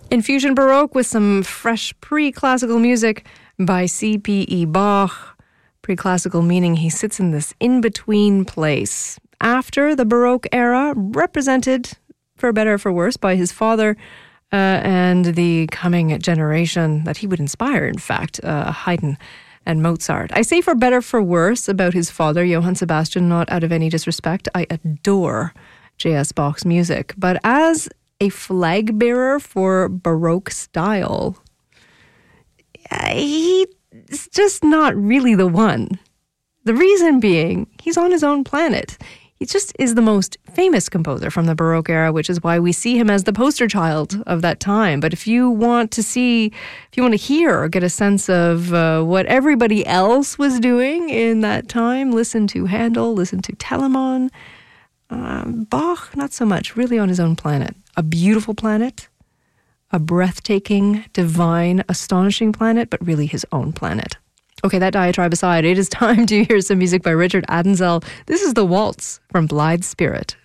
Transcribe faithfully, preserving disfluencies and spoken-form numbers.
Infusion Baroque with some fresh pre-classical music by C P E Bach. Pre-classical meaning he sits in this in-between place. After the Baroque era, represented, for better or for worse, by his father uh, and the coming generation that he would inspire, in fact, uh, Haydn and Mozart. I say for better for worse about his father, Johann Sebastian, not out of any disrespect. I adore J S Bach's music. But as a flag bearer for Baroque style, he's just not really the one. The reason being, he's on his own planet. He just is the most famous composer from the Baroque era, which is why we see him as the poster child of that time. But if you want to see, if you want to hear or get a sense of uh, what everybody else was doing in that time, listen to Handel, listen to Telemann. Um, Bach, not so much, really on his own planet. A beautiful planet, a breathtaking, divine, astonishing planet, but really his own planet. Okay, that diatribe aside, it is time to hear some music by Richard Addenzel. This is The Waltz from Blithe Spirit.